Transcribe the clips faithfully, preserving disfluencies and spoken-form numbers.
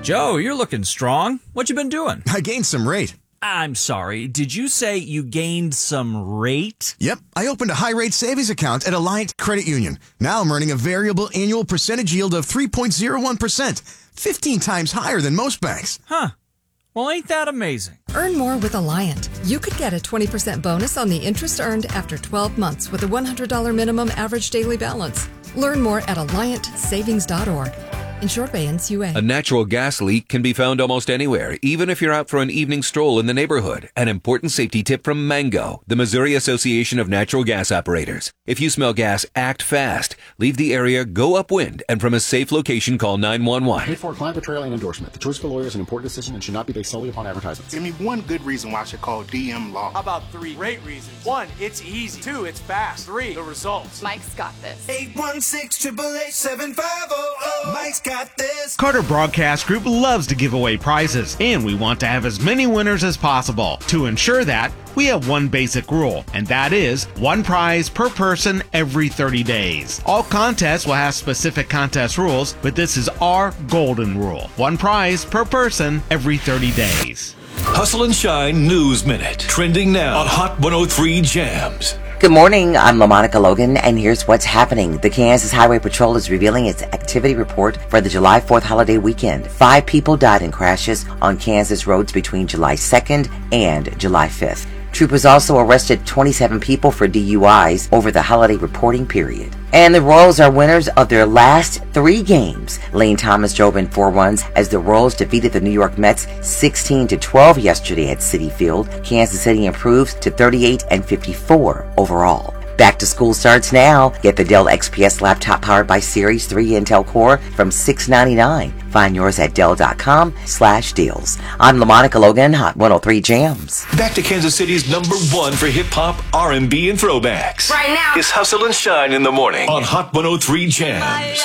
Joe, you're looking strong. What you been doing? I gained some rate. I'm sorry, did you say you gained some rate? Yep, I opened a high-rate savings account at Alliant Credit Union. Now I'm earning a variable annual percentage yield of three point zero one percent, fifteen times higher than most banks. Huh. Well, ain't that amazing? Earn more with Alliant. You could get a twenty percent bonus on the interest earned after twelve months with a one hundred dollars minimum average daily balance. Learn more at alliant savings dot org. Insured by N C U A. A natural gas leak can be found almost anywhere, even if you're out for an evening stroll in the neighborhood. An important safety tip from Mango, the Missouri Association of Natural Gas Operators. If you smell gas, act fast. Leave the area, go upwind, and from a safe location, call nine one one. Paid for client betrayal and endorsement. The choice of a lawyer is an important decision and should not be based solely upon advertisements. Give me one good reason why I should call D M Law. How about three great reasons? One, it's easy. Two, it's fast. Three, the results. Mike's got this. eight one six, eight eight eight, seven five zero zero. Mike's got this. Carter Broadcast Group loves to give away prizes, and we want to have as many winners as possible. To ensure that, we have one basic rule, and that is one prize per person every thirty days. All contests will have specific contest rules, but this is our golden rule. One prize per person every thirty days. Hustle and Shine News Minute. Trending now on Hot one oh three Jams. Good morning, I'm LaMonica Logan, and here's what's happening. The Kansas Highway Patrol is revealing its activity report for the July fourth holiday weekend. Five people died in crashes on Kansas roads between July second and July fifth. Troopers also arrested twenty-seven people for D U Is over the holiday reporting period. And the Royals are winners of their last three games. Lane Thomas drove in four runs as the Royals defeated the New York Mets sixteen to twelve yesterday at Citi Field. Kansas City improves to thirty-eight and fifty-four overall. Back to school starts now. Get the Dell X P S laptop powered by Series three Intel Core from six ninety-nine. Find yours at Dell.com slash deals. I'm LaMonica Logan, Hot one oh three Jams. Back to Kansas City's number one for hip-hop, R and B, and throwbacks. Right now. It's Hustle and Shine in the morning on Hot one oh three Jams.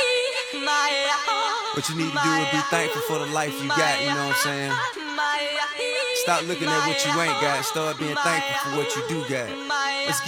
What you need to do is be thankful for the life you got, you know what I'm saying? Stop looking at what you ain't got. Start being thankful for what you do got.